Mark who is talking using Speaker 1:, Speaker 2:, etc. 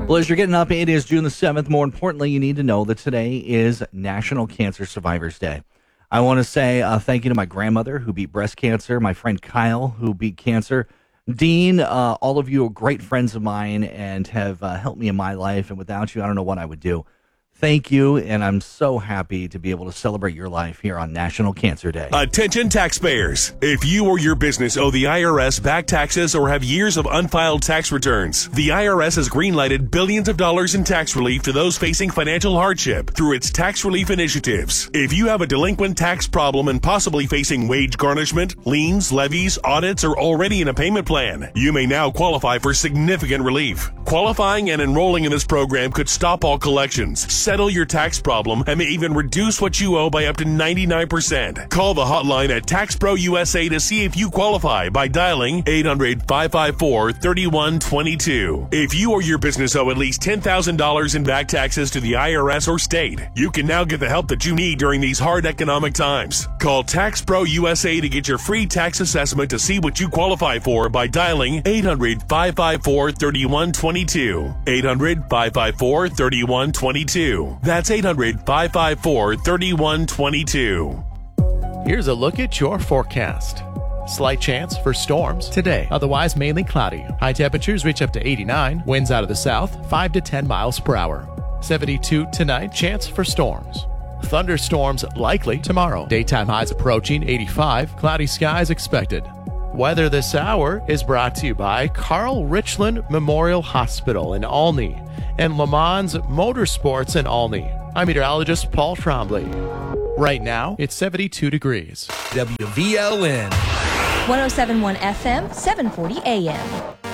Speaker 1: Well, as you're getting up, it is June the 7th. More importantly, you need to know that today is National Cancer Survivors Day. I want to say thank you to my grandmother who beat breast cancer, my friend Kyle who beat cancer, Dean, all of you are great friends of mine and have helped me in my life. And without you, I don't know what I would do. Thank you, and I'm so happy to be able to celebrate your life here on National Cancer Day.
Speaker 2: Attention taxpayers. If you or your business owe the IRS back taxes or have years of unfiled tax returns, the IRS has greenlighted billions of dollars in tax relief to those facing financial hardship through its tax relief initiatives. If you have a delinquent tax problem and possibly facing wage garnishment, liens, levies, audits, or already in a payment plan, you may now qualify for significant relief. Qualifying and enrolling in this program could stop all collections, settle your tax problem, and may even reduce what you owe by up to 99%. Call the hotline at TaxPro USA to see if you qualify by dialing 800-554-3122. If you or your business owe at least $10,000 in back taxes to the IRS or state, you can now get the help that you need during these hard economic times. Call TaxPro USA to get your free tax assessment to see what you qualify for by dialing 800-554-3122. 800-554-3122. That's 800-554-3122.
Speaker 3: Here's a look at your forecast. Slight chance for storms today, otherwise mainly cloudy. High temperatures reach up to 89, winds out of the south 5 to 10 miles per hour. 72 tonight, chance for storms. Thunderstorms likely tomorrow. Daytime highs approaching 85, cloudy skies expected. Weather this hour is brought to you by Carl Richland Memorial Hospital in Olney and Le Mans Motorsports in Olney. I'm meteorologist Paul Trombley. Right now, it's 72 degrees.
Speaker 4: WVLN
Speaker 5: 107.1 FM, 740 AM.